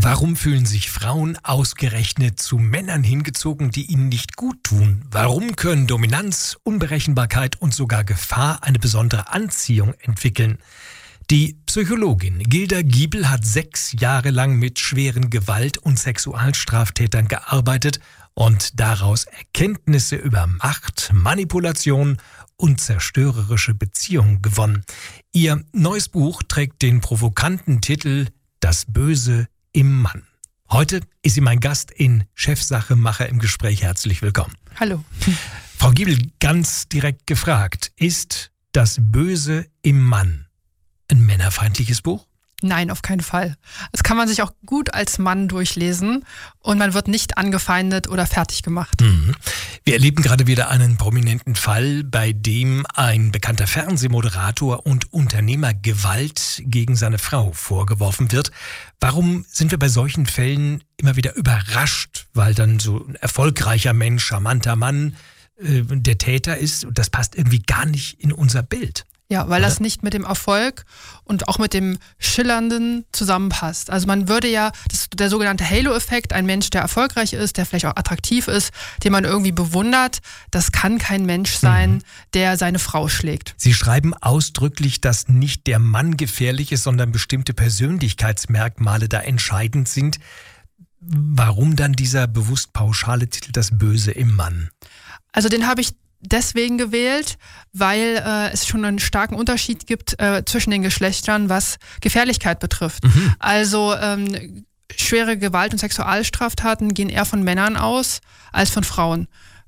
Warum fühlen sich Frauen ausgerechnet zu Männern hingezogen, die ihnen nicht gut tun? Warum können Dominanz, Unberechenbarkeit und sogar Gefahr eine besondere Anziehung entwickeln? Die Psychologin Gilda Giebel hat 6 Jahre lang mit schweren Gewalt- und Sexualstraftätern gearbeitet und daraus Erkenntnisse über Macht, Manipulation und zerstörerische Beziehungen gewonnen. Ihr neues Buch trägt den provokanten Titel »Das Böse im Mann«. Heute ist sie mein Gast in Chefsache Macher im Gespräch. Herzlich willkommen. Hallo. Frau Giebel, ganz direkt gefragt, ist Das Böse im Mann ein männerfeindliches Buch? Nein, auf keinen Fall. Das kann man sich auch gut als Mann durchlesen und man wird nicht angefeindet oder fertig gemacht. Wir erleben gerade wieder einen prominenten Fall, bei dem ein bekannter Fernsehmoderator und Unternehmer Gewalt gegen seine Frau vorgeworfen wird. Warum sind wir bei solchen Fällen immer wieder überrascht, weil dann so ein erfolgreicher Mensch, charmanter Mann der Täter ist? Das passt irgendwie gar nicht in unser Bild. Ja, weil das nicht mit dem Erfolg und auch mit dem Schillernden zusammenpasst. Also man würde ja, das ist der sogenannte Halo-Effekt, ein Mensch, der erfolgreich ist, der vielleicht auch attraktiv ist, den man irgendwie bewundert, das kann kein Mensch sein, der seine Frau schlägt. Sie schreiben ausdrücklich, dass nicht der Mann gefährlich ist, sondern bestimmte Persönlichkeitsmerkmale da entscheidend sind. Warum dann dieser bewusst pauschale Titel Das Böse im Mann? Also den habe ich deswegen gewählt, weil es schon einen starken Unterschied gibt zwischen den Geschlechtern, was Gefährlichkeit betrifft. Also schwere Gewalt- und Sexualstraftaten gehen eher von Männern aus als von Frauen.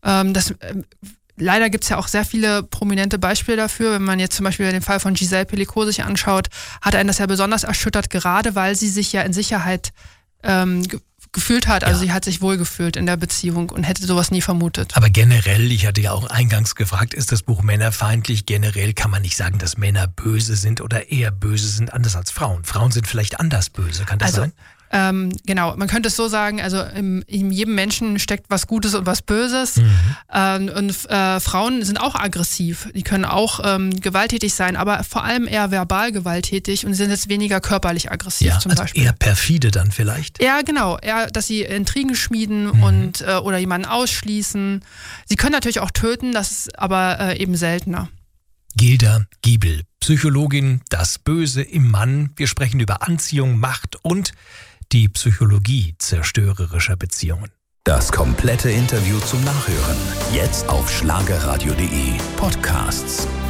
Leider gibt es ja auch sehr viele prominente Beispiele dafür. Wenn man jetzt zum Beispiel den Fall von Giselle Pelicot sich anschaut, hat einen das ja besonders erschüttert, gerade weil sie sich ja in Sicherheit gefühlt hat. Also sie hat sich wohlgefühlt in der Beziehung und hätte sowas nie vermutet. Aber generell, ich hatte ja auch eingangs gefragt, ist das Buch männerfeindlich? Generell kann man nicht sagen, dass Männer böse sind oder eher böse sind, anders als Frauen. Frauen sind vielleicht anders böse, kann das sein? Genau, man könnte es so sagen, also in jedem Menschen steckt was Gutes und was Böses. Frauen sind auch aggressiv, die können auch gewalttätig sein, aber vor allem eher verbal gewalttätig und sind jetzt weniger körperlich aggressiv zum Beispiel. Eher perfide dann vielleicht? Ja, genau, eher, dass sie Intrigen schmieden und oder jemanden ausschließen. Sie können natürlich auch töten, das ist aber eben seltener. Gilda Giebel, Psychologin, Das Böse im Mann. Wir sprechen über Anziehung, Macht und die Psychologie zerstörerischer Beziehungen. Das komplette Interview zum Nachhören. Jetzt auf schlagerradio.de Podcasts.